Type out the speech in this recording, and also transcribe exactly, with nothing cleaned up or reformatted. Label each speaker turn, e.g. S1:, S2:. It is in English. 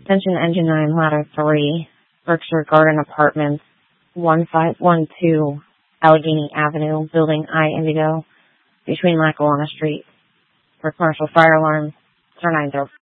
S1: Attention Engine nine, Ladder three, Berkshire Garden Apartments, one five one two Allegheny Avenue, Building I Indigo, between Lackawanna Street. For commercial fire alarms, turn nine zero.